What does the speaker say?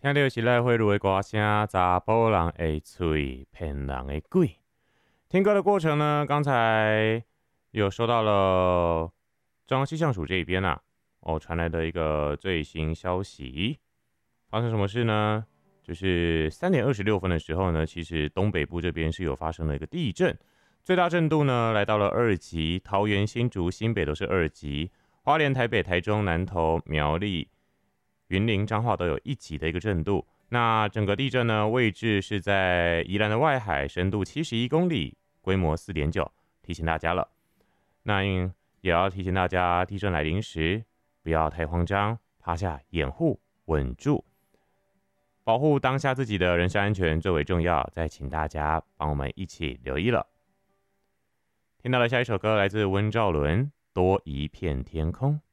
听到是赖慧茹的歌声，查甫人的嘴，骗人的鬼。听歌的过程呢，刚才有收到了中央气象署这一边传来的一个最新消息。发生什么事呢？就是3:26的时候呢，其实东北部这边是有发生了一个地震，最大震度呢来到了2级，桃园、新竹、新北都是2级，花莲、台北、台中、南投、苗栗、云林、彰化都有1级的一个震度。那整个地震呢，位置是在宜兰的外海，深度71公里，规模4.9，提醒大家了。那也要提醒大家，地震来临时不要太慌张，趴下掩护，稳住，保护当下自己的人身安全最为重要。再请大家帮我们一起留意了。听到了下一首歌，来自温兆伦，《多一片天空》。